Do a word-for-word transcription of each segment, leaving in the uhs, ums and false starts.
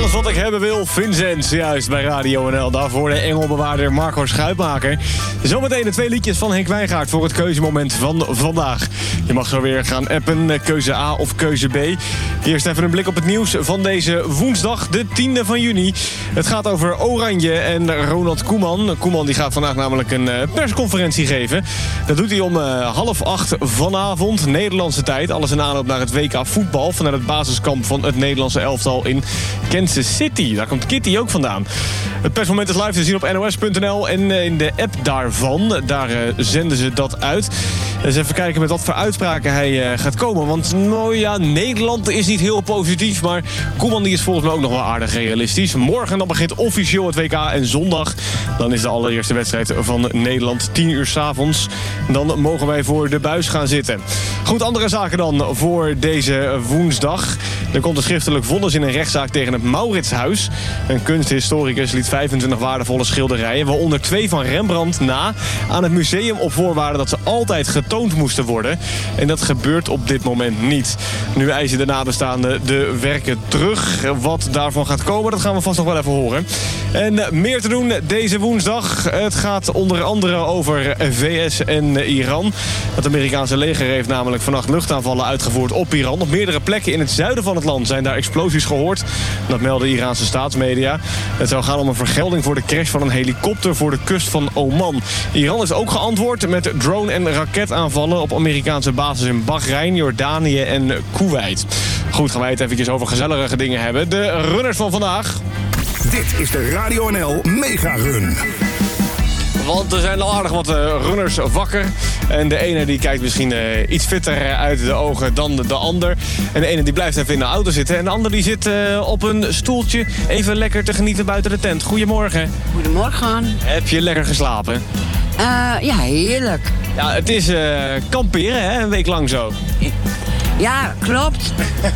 Alles wat ik hebben wil, Vincent, juist bij Radio N L. Daarvoor de engelbewaarder Marco Schuitmaker. Zometeen de twee liedjes van Henk Wijngaard voor het keuzemoment van vandaag. Je mag zo weer gaan appen, keuze A of keuze B. Eerst even een blik op het nieuws van deze woensdag, de tiende van juni. Het gaat over Oranje en Ronald Koeman. Koeman die gaat vandaag namelijk een persconferentie geven. Dat doet hij om uh, half acht vanavond, Nederlandse tijd. Alles in aanloop naar het W K voetbal vanuit het basiskamp van het Nederlandse elftal in Kansas City. Daar komt Kitty ook vandaan. Het persmoment is live te zien op N O S punt N L en in de app daarvan. Daar uh, zenden ze dat uit. Dus even kijken met wat voor uitspraken hij uh, gaat komen. Want nou ja, Nederland is niet heel positief, maar Koeman die is volgens mij ook nog wel aardig realistisch. Morgen dan begint officieel het W K en zondag dan is de allereerste wedstrijd van Nederland, tien uur 's avonds. Dan mogen wij voor de buis gaan zitten. Goed, andere zaken dan voor deze woensdag. Er komt een schriftelijk vonnis in een rechtszaak tegen het Mauritshuis. Een kunsthistoricus liet vijfentwintig waardevolle schilderijen, waaronder twee van Rembrandt, na aan het museum op voorwaarde dat ze altijd getoond moesten worden. En dat gebeurt op dit moment niet. Nu eisen de nabestaanden de werken terug. Wat daarvan gaat komen, dat gaan we vast nog wel even horen. En meer te doen deze woensdag. Het gaat onder andere over V S en Iran. Het Amerikaanse leger heeft namelijk vannacht luchtaanvallen uitgevoerd op Iran. Op meerdere plekken in het zuiden van het land zijn daar explosies gehoord. Dat melden Iraanse staatsmedia. Het zou gaan om een vergelding voor de crash van een helikopter voor de kust van Oman. Iran heeft ook geantwoord met drone- en raketaanvallen op Amerikaanse bases in Bahrein, Jordanië en Kuwait. Goed, gaan wij het eventjes over gezellige dingen hebben. De runners van vandaag. Dit is de Radio N L Mega Run. Want er zijn al aardig wat uh, runners wakker. En de ene die kijkt misschien uh, iets fitter uit de ogen dan de, de ander. En de ene die blijft even in de auto zitten. En de ander die zit uh, op een stoeltje even lekker te genieten buiten de tent. Goedemorgen. Goedemorgen. Heb je lekker geslapen? Uh, ja, heerlijk. Ja, het is uh, kamperen, hè? Een week lang zo. Ja, klopt.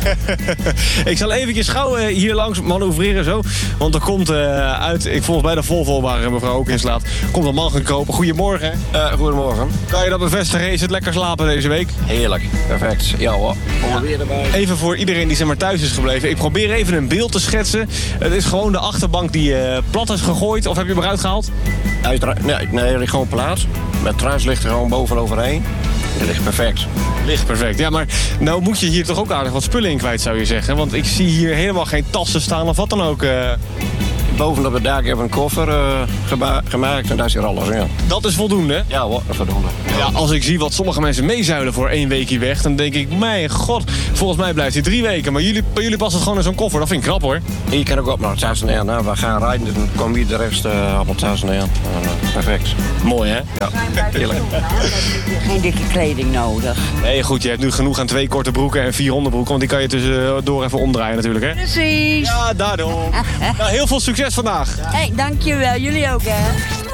Ik zal eventjes gauw uh, hier langs manoeuvreren zo. Want er komt uh, uit, ik volgens bij de Volvo waar mevrouw ook in slaat, komt een man gekropen. Goedemorgen. Uh, goedemorgen. Kan je dat bevestigen? Is het lekker slapen deze week? Heerlijk. Perfect. Ja hoor. Ja. Weer erbij. Even voor iedereen die zeg maar thuis is gebleven. Ik probeer even een beeld te schetsen. Het is gewoon de achterbank die uh, plat is gegooid. Of heb je hem eruit gehaald? Uitera- nee, nee, er ligt gewoon plaats. Met truis ligt er gewoon bovenoverheen. Het ligt perfect. Ligt perfect. Ja, maar nou moet je hier toch ook aardig wat spullen in kwijt, zou je zeggen. Want ik zie hier helemaal geen tassen staan of wat dan ook. Uh... Bovenop het dak hebben we een koffer uh, geba- gemaakt en daar zit alles in. Dat is voldoende? Ja hoor, dat is voldoende. Ja, als ik zie wat sommige mensen meezuilen voor één weekje weg, dan denk ik, mijn god, volgens mij blijft hij drie weken. Maar jullie, bij jullie past het gewoon in zo'n koffer. Dat vind ik knap hoor. Je kan ook op naar het Tasseneen. Nou, we gaan rijden, dus dan komen we de rest uh, op het Tasseneen. Uh, perfect. Mooi hè? Ja, heerlijk. Geen dikke kleding nodig. Nee, goed, je hebt nu genoeg aan twee korte broeken en vier onderbroeken, want die kan je tussendoor even omdraaien natuurlijk hè? Precies. Ja, daardoor. Nou, heel veel succes vandaag. Hé, hey, dankjewel. Jullie ook, hè?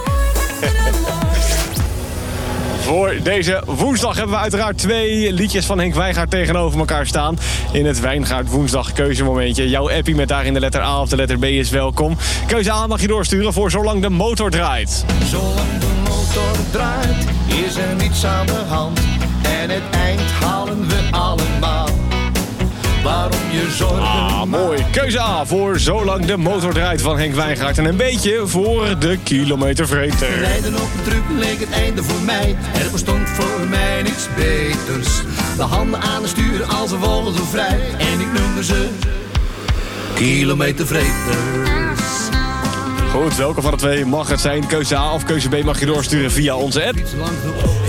Voor deze woensdag hebben we uiteraard twee liedjes van Henk Wijngaard tegenover elkaar staan. In het Wijngaard woensdag keuzemomentje. Jouw appie met daarin de letter A of de letter B is welkom. Keuze A mag je doorsturen voor Zolang de motor draait. Zolang de motor draait, is er niets aan de hand. En het eind halen we allemaal. Waarom je zorgen Ah, mooi. Keuze A voor Zolang de motor draait van Henk Wijngaard. En een beetje voor de kilometervreter. Rijden op een truck leek het einde voor mij. Er bestond voor mij niks beters. De handen aan het stuur als een wollen zo vrij. En ik noemde ze kilometervreters. Goed, welke van de twee mag het zijn? Keuze A of keuze B mag je doorsturen via onze app.